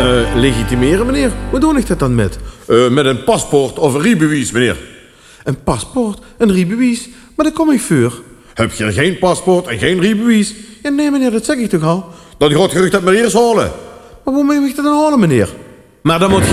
Legitimeren, meneer? Hoe doe ik dat dan met? Met een paspoort of een rijbewijs, meneer. Een paspoort, een rijbewijs, maar daar kom ik voor. Heb je geen paspoort en geen rijbewijs? Ja, nee, meneer, dat zeg ik toch al? Dan gaat je dat meneer eens halen. Maar hoe moet ik dat dan halen, meneer? Maar dan moet je